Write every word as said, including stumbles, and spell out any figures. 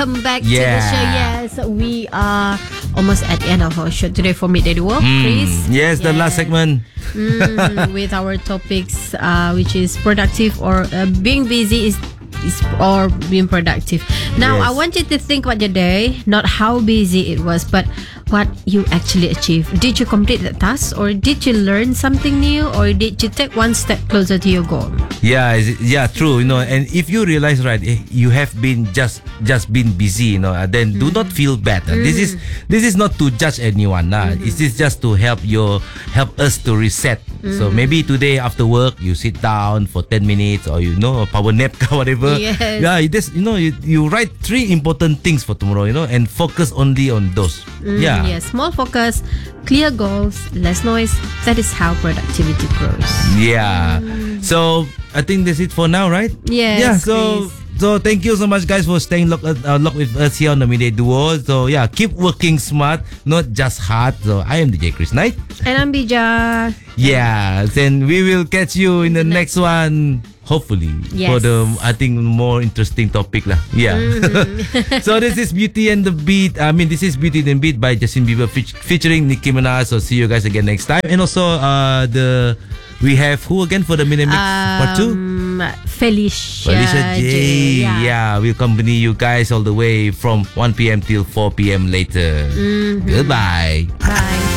Welcome back Yeah. to the show. Yes, we are almost at the end of our show today for Midday Duo. Mm, Chris? yes, the last segment. Mm, with our topics, uh, which is productive or uh, being busy is is or being productive. Now, Yes. I want you to think about your day, not how busy it was, but what you actually achieved. Did you complete that task, or did you learn something new, or did you take one step closer to your goal? Yeah, is it- yeah, true. You know, and if you realize, right, eh, you have been just just been busy, you know, uh, then do not feel bad. Uh, This is this is not to judge anyone. Nah. It is just to help your help us to reset. So maybe today after work you sit down for ten minutes, or you know, a power nap or whatever. Yes. Yeah, it is, you know, you, you write three important things for tomorrow, you know, and focus only on those. Yeah. Yes, small focus, clear goals, less noise. That is how productivity grows. Yeah. So I think that's it for now, right? Yes, Yeah. So please. so thank you so much, guys, for staying locked uh, locked with us here on the Midday Duo. So yeah, keep working smart, not just hard. So I am D J Chris Knight. And I'm Bija. Yeah. Then we will catch you in the next one. Hopefully, Yes. for the I think more interesting topic lah. Yeah. So this is Beauty and the Beat. I mean, this is Beauty and the Beat by Justin Bieber fe- featuring Nicki Minaj. So see you guys again next time. And also, uh, the we have who again for the mini mix part two? Um, Felicia, Felicia J. Yeah. Yeah, we'll accompany you guys all the way from one p.m. till four p.m. later. Goodbye. Bye.